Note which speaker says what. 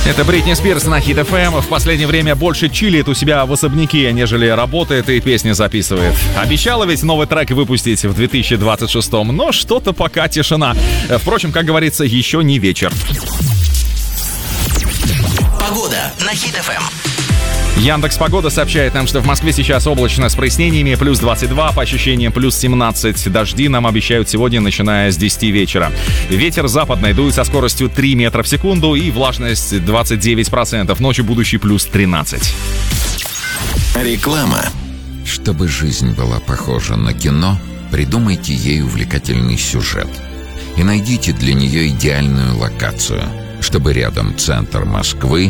Speaker 1: Это Бритни Спирс на Хит FM. В последнее время больше чилит у себя в особняке, нежели работает и песни записывает. Обещала ведь новый трек выпустить в 2026-м, но что-то пока тишина. Впрочем, как говорится, еще не вечер.
Speaker 2: Погода на Хит FM.
Speaker 1: Яндекс.Погода сообщает нам, что в Москве сейчас облачно с прояснениями, плюс 22, по ощущениям плюс 17. Дожди нам обещают сегодня, начиная с 10 вечера. Ветер западный дует со скоростью 3 метра в секунду и влажность 29%. Ночью будущий плюс 13.
Speaker 2: Реклама.
Speaker 3: Чтобы жизнь была похожа на кино, придумайте ей увлекательный сюжет. И найдите для нее идеальную локацию, чтобы рядом центр Москвы,